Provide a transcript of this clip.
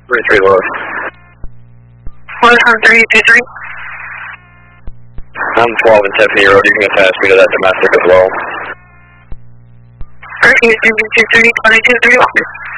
33 Lewis. 17323. I'm 12 and Tiffany Road. You can attach me to that domestic as well. Perfect. 2230, 2231.